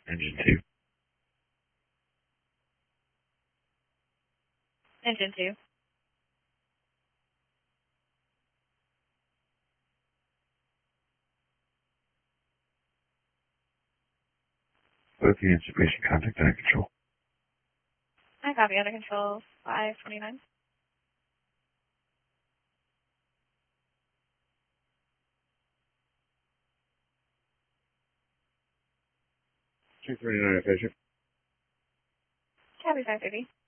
Engine 2. Engine 2. 5 units of basic contact under control. I copy under control 529. 239 Fisher. Copy 530.